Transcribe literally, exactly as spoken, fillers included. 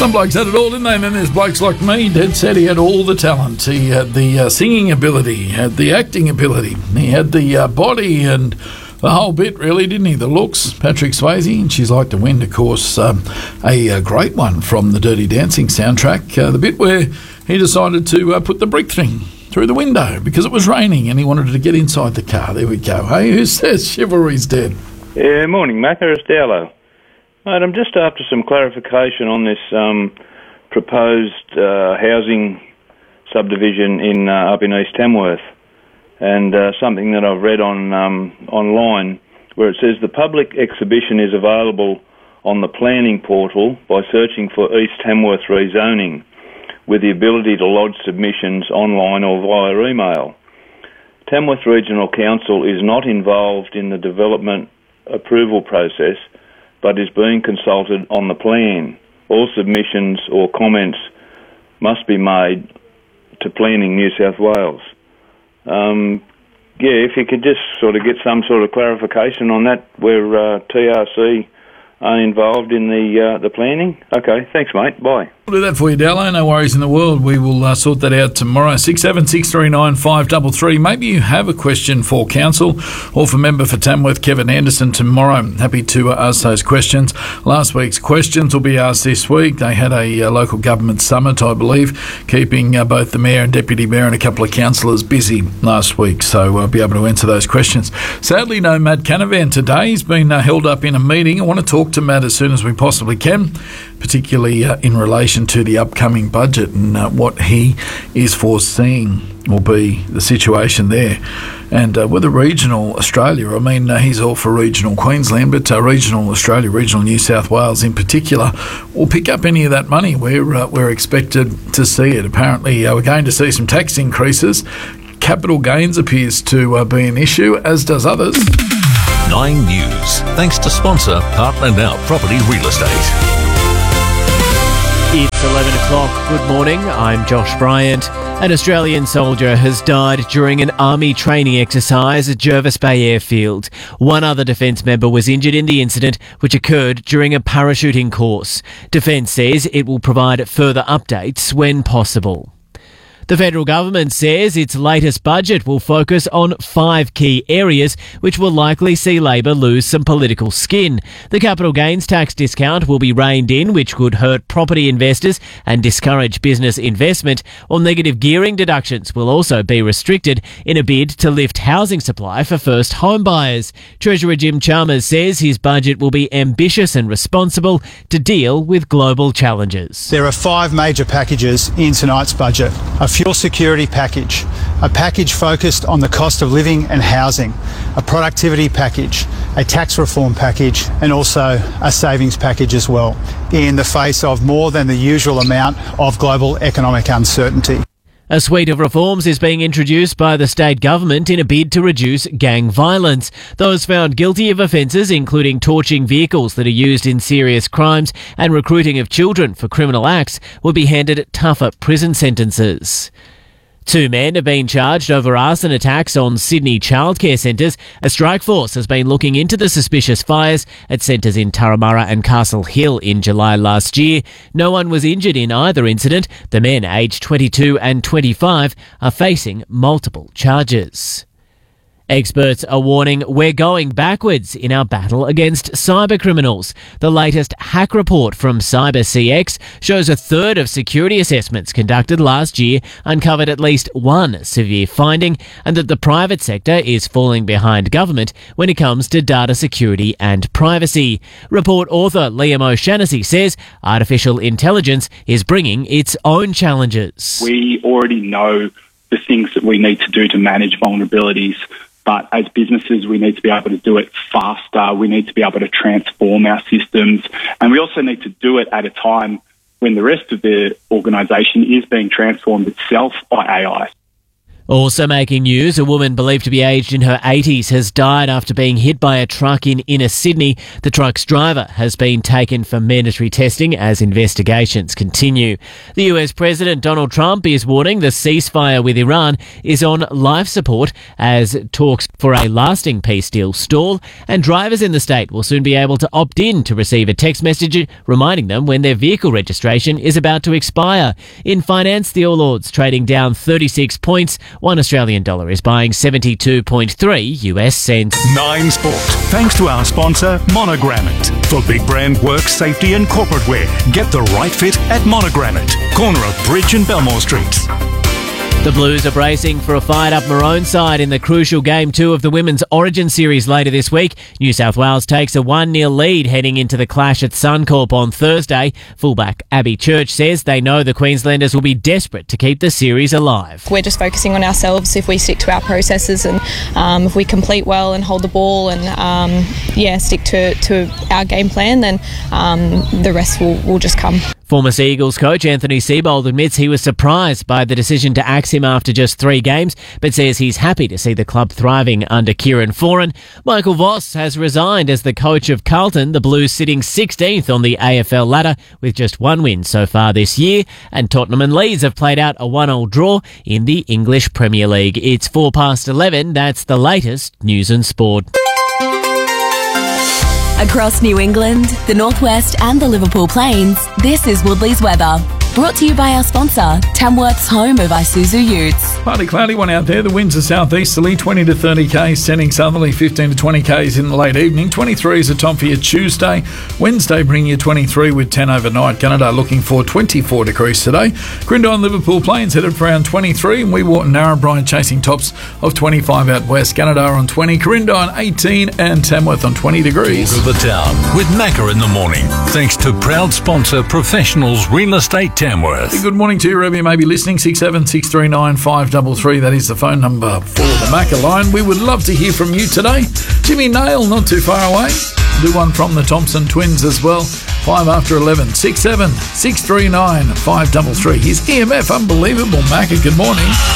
Some blokes had it all, didn't they? And then there's blokes like me. Dad said he had all the talent. He had the uh, singing ability, he had the acting ability, he had the uh, body and the whole bit, really, didn't he? The looks. Patrick Swayze, and She's Like the Wind, of course, um, a, a great one from the Dirty Dancing soundtrack. Uh, the bit where he decided to uh, put the brick thing through the window because it was raining and he wanted to get inside the car. There we go. Hey, who says chivalry's dead? Yeah, morning, Macca. It's Dowlo. Mate, I'm just after some clarification on this um, proposed uh, housing subdivision in uh, up in East Tamworth, and uh, something that I've read on um, online where it says the public exhibition is available on the planning portal by searching for East Tamworth rezoning, with the ability to lodge submissions online or via email. Tamworth Regional Council is not involved in the development approval process, but is being consulted on the plan. All submissions or comments must be made to Planning New South Wales. Um, yeah, if you could just sort of get some sort of clarification on that, where uh, T R C are involved in the uh, the planning. Okay, thanks, mate. Bye. We'll do that for you, Dallo. No worries in the world. We will uh, sort that out tomorrow. six seven six three nine five three three. Maybe you have a question for council or for member for Tamworth, Kevin Anderson, tomorrow. Happy to uh, ask those questions. Last week's questions will be asked this week. They had a uh, local government summit, I believe, keeping uh, both the mayor and deputy mayor and a couple of councillors busy last week, so I'll be able to answer those questions. Sadly, no Matt Canavan today. He's been uh, held up in a meeting. I want to talk to Matt as soon as we possibly can, particularly uh, in relation to the upcoming budget and uh, what he is foreseeing will be the situation there. And uh, with the regional Australia, I mean, uh, he's all for regional Queensland, but uh, regional Australia, regional New South Wales in particular, will pick up any of that money. We're, uh, we're expected to see it. Apparently, uh, we're going to see some tax increases. Capital gains appears to uh, be an issue, as does others. Nine News, thanks to sponsor Partner Now Property Real Estate. It's eleven o'clock. Good morning. I'm Josh Bryant. An Australian soldier has died during an army training exercise at Jervis Bay Airfield. One other Defence member was injured in the incident, which occurred during a parachuting course. Defence says it will provide further updates when possible. The federal government says its latest budget will focus on five key areas which will likely see Labor lose some political skin. The capital gains tax discount will be reined in, which could hurt property investors and discourage business investment, while negative gearing deductions will also be restricted in a bid to lift housing supply for first home buyers. Treasurer Jim Chalmers says his budget will be ambitious and responsible to deal with global challenges. There are five major packages in tonight's budget. A fuel security package, a package focused on the cost of living and housing, a productivity package, a tax reform package, and also a savings package as well, in the face of more than the usual amount of global economic uncertainty. A suite of reforms is being introduced by the state government in a bid to reduce gang violence. Those found guilty of offences including torching vehicles that are used in serious crimes and recruiting of children for criminal acts will be handed tougher prison sentences. Two men have been charged over arson attacks on Sydney childcare centres. A strike force has been looking into the suspicious fires at centres in Turramurra and Castle Hill in July last year. No one was injured in either incident. The men, aged twenty-two and twenty-five, are facing multiple charges. Experts are warning we're going backwards in our battle against cyber criminals. The latest hack report from CyberCX shows a third of security assessments conducted last year uncovered at least one severe finding, and that the private sector is falling behind government when it comes to data security and privacy. Report author Liam O'Shaughnessy says artificial intelligence is bringing its own challenges. We already know the things that we need to do to manage vulnerabilities. But as businesses, we need to be able to do it faster. We need to be able to transform our systems. And we also need to do it at a time when the rest of the organisation is being transformed itself by A I. Also making news, a woman believed to be aged in her eighties has died after being hit by a truck in inner Sydney. The truck's driver has been taken for mandatory testing as investigations continue. The U S President Donald Trump is warning the ceasefire with Iran is on life support as talks for a lasting peace deal stall, and drivers in the state will soon be able to opt in to receive a text message reminding them when their vehicle registration is about to expire. In finance, the All Ords trading down thirty-six points. One Australian dollar is buying seventy-two point three U S cents. Nine Sport, thanks to our sponsor, Monogrammet. For big brand work, safety and corporate wear, get the right fit at Monogrammet, corner of Bridge and Belmore Streets. The Blues are bracing for a fired-up Maroon side in the crucial Game two of the Women's Origin Series later this week. New South Wales takes a one nil lead heading into the clash at Suncorp on Thursday. Fullback Abby Church says they know the Queenslanders will be desperate to keep the series alive. We're just focusing on ourselves. If we stick to our processes and um, if we complete well and hold the ball and um, yeah, stick to, to our game plan, then um, the rest will, will just come. Former Sea Eagles coach Anthony Seibold admits he was surprised by the decision to axe him after just three games, but says he's happy to see the club thriving under Kieran Foran. Michael Voss has resigned as the coach of Carlton, the Blues sitting sixteenth on the A F L ladder with just one win so far this year, and Tottenham and Leeds have played out a one all draw in the English Premier League. It's four past eleven. That's the latest news and sport. Across New England, the Northwest and the Liverpool Plains, this is Woodley's weather. Brought to you by our sponsor, Tamworth's home of Isuzu Utes. Partly cloudy one out there. The winds are southeasterly, twenty to thirty k's, sending southerly fifteen to twenty k's in the late evening. twenty-three is a top for your Tuesday. Wednesday bringing you twenty-three with ten overnight. Gunnedah looking for twenty-four degrees today. Grindon Liverpool Plains headed for around twenty-three. And Wee Warton Narrabri chasing tops of twenty-five out west. Gunnedah on twenty. Corindon eighteen and Tamworth on twenty degrees. To the town with Macca in the morning. Thanks to proud sponsor Professionals Real Estate Tamworth. Good morning to you, wherever you may be listening. six seven six three nine five three three. That is the phone number for the Macca line. We would love to hear from you today. Jimmy Nail, not too far away. Do one from the Thompson twins as well. Five after eleven. six seven six three nine five three three. Here's E M F. Unbelievable. Macca, good morning.